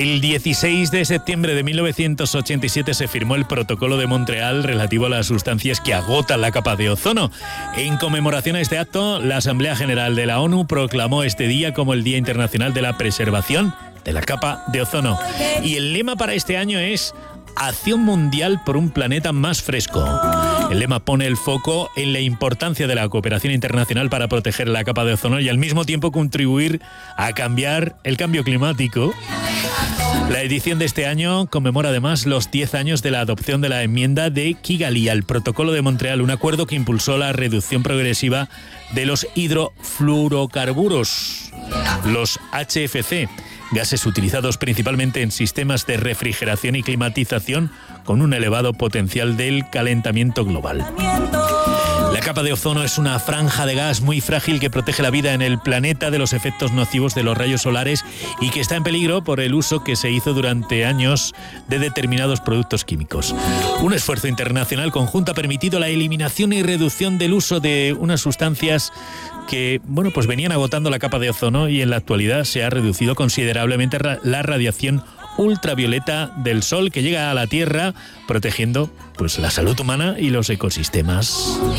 El 16 de septiembre de 1987 se firmó el Protocolo de Montreal relativo a las sustancias que agotan la capa de ozono. En conmemoración a este acto, la Asamblea General de la ONU proclamó este día como el Día Internacional de la Preservación de la Capa de Ozono. Y el lema para este año es Acción Mundial por un Planeta Más Fresco. El lema pone el foco en la importancia de la cooperación internacional para proteger la capa de ozono y al mismo tiempo contribuir a cambiar el cambio climático. La edición de este año conmemora además los 10 años de la adopción de la enmienda de Kigali al Protocolo de Montreal, un acuerdo que impulsó la reducción progresiva de los hidrofluorocarburos, los HFC, gases utilizados principalmente en sistemas de refrigeración y climatización con un elevado potencial del calentamiento global. La capa de ozono es una franja de gas muy frágil que protege la vida en el planeta de los efectos nocivos de los rayos solares y que está en peligro por el uso que se hizo durante años de determinados productos químicos. Un esfuerzo internacional conjunto ha permitido la eliminación y reducción del uso de unas sustancias que, pues venían agotando la capa de ozono y en la actualidad se ha reducido considerablemente la radiación ultravioleta del sol que llega a la Tierra, protegiendo la salud humana y los ecosistemas.